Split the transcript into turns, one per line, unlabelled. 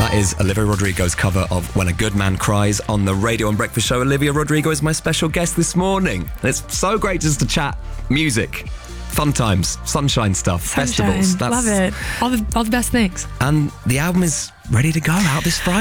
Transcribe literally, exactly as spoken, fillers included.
That is Olivia Rodrigo's cover of When a Good Man Cries on the Radio and Breakfast Show. Olivia Rodrigo is my special guest this morning. And it's so great just to chat music, fun times, sunshine stuff,
Sunshine.
festivals.
Love it. All the, all the best things.
And the album is ready to go out this Friday.